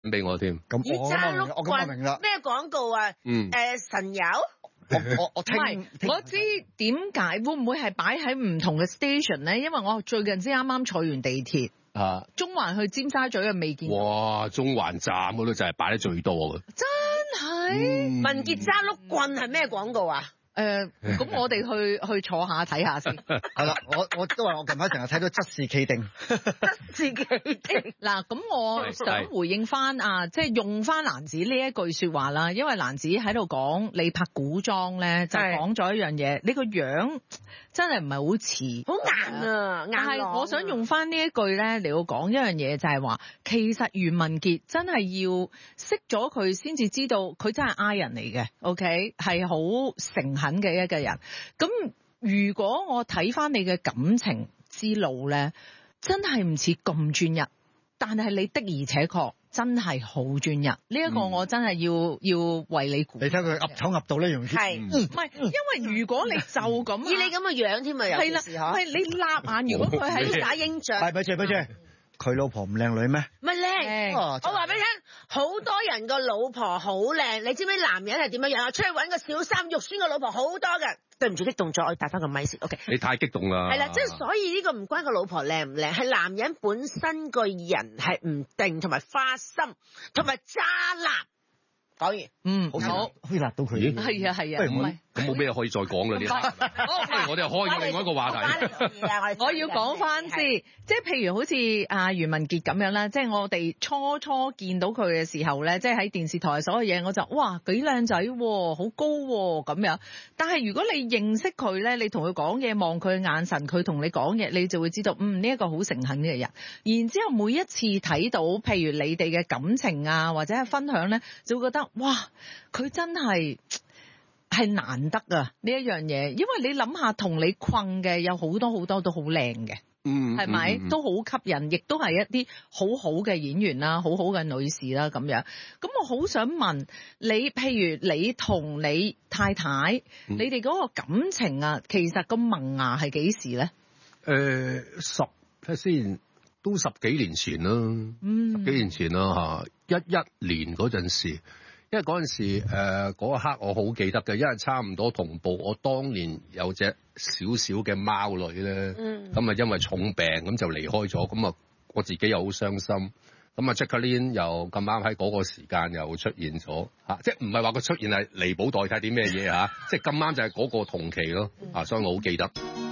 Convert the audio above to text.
俾我添。 咁以揸碌我咁明啦。 咩廣告啊？神油。 我聽我知點解會唔會係擺喺唔同嘅 station 咧？因為我最近先啱啱坐完地鐵，中環去尖沙咀又未見。 哇！中環站嗰度就係擺得最多嘅。 真係。 文傑揸碌棍係咩廣告啊？ 咁我哋去坐下睇下先。 係啦，我都話我近排成日睇到則事企定， 則事企定。 嗱，咁我想回應翻即係用翻蘭子呢一句説話啦，因為蘭子喺度講你拍古裝咧，就講咗一樣嘢，你個樣真係唔係好似， 好硬啊！ 但係我想用翻呢一句咧嚟到講一樣嘢，就係話其實袁文傑真係要識咗佢先至知道佢真係 I 人嚟嘅 ，OK 係好誠懇嘅一個人。咁如果我睇翻你嘅感情之路咧，真係唔似咁專一，但係你的而且確真係好專一。呢一個我真係要為你鼓。 你睇佢噏頭噏到呢樣嘢， 係唔係？因為如果你就咁以你咁嘅樣添啊， 係啦，係你立眼，如果佢喺打英仗， 咪住，佢老婆唔靚女咩？ 咪靚！我話俾你聽，好多人個老婆好靚，你知唔知男人係點樣樣啊？出去揾個小三肉酸個老婆好多嘅。對唔住啲動作，我帶翻個咪先。OK。 你太激動啦。 係啦，即係所以呢個唔關個老婆靚唔靚，係男人本身個人係唔定，同埋花心，同埋渣男。講完， 好可以辣到佢。 係啊，唔係。 咁冇咩可以再講啦，呢下。我哋開咗另外一個話題。 我要講翻先，即係譬如好似袁文傑咁樣啦，即係我哋初見到佢嘅時候咧，即係喺電視台所有嘢，我就哇幾靚仔喎，好高喎咁樣。但係如果你認識佢咧，你同佢講嘢，望佢嘅眼神，佢同你講嘢，你就會知道，呢一個好誠懇嘅人。然之後每一次睇到譬如你哋嘅感情啊，或者係分享咧，就會覺得哇，佢真係難得啊呢一樣嘢，因為你諗下同你困嘅有好多好多都好靚嘅，係咪都好吸引，亦都係一啲好好嘅演員啦，好好嘅女士啦咁樣。咁我好想問你，譬如你同你太太，你哋嗰個感情啊，其實個萌芽係幾時咧？ 睇先，都10幾年前啦，10幾年前啦嚇，11年嗰陣時。因為嗰陣時，嗰一刻我好記得嘅，因為差唔多同步。我當年有隻小小嘅貓女咧，咁啊因為重病咁就離開咗，咁啊我自己又好傷心。咁啊 Jacqueline 又咁啱喺嗰個時間又出現咗嚇，即係唔係話佢出現係彌補代替啲咩嘢嚇，即係咁啱就係嗰個同期咯，所以我好記得。